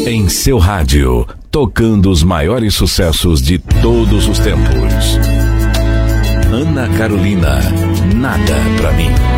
Em seu rádio, tocando os maiores sucessos de todos os tempos. Ana Carolina, Nada Pra Mim.